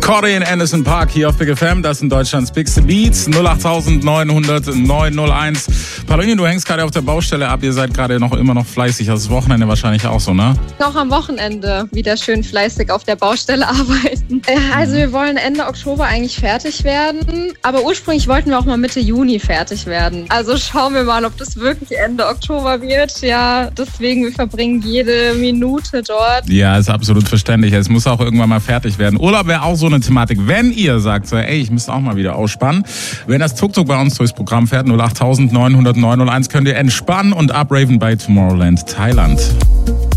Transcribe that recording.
Corey in Anderson Park hier auf Big FM, das sind Deutschlands bigste Beats, 08900 901. Pauline, du hängst gerade auf der Baustelle ab, ihr seid gerade immer noch fleißig, das Wochenende wahrscheinlich auch so, ne? Noch am Wochenende wieder schön fleißig auf der Baustelle arbeiten. Also wir wollen Ende Oktober eigentlich fertig werden, aber ursprünglich wollten wir auch mal Mitte Juni fertig werden. Also schauen wir mal, ob das wirklich Ende Oktober wird. Ja, deswegen, wir verbringen jede Minute dort. Ja, ist absolut verständlich, es muss auch irgendwann mal fertig werden. Urlaub wäre auch so eine Thematik, wenn ihr sagt, so, ey, ich müsste auch mal wieder ausspannen. Wenn das Tuk-Tuk bei uns durchs Programm fährt, 08900 901, könnt ihr entspannen und upraven bei Tomorrowland Thailand.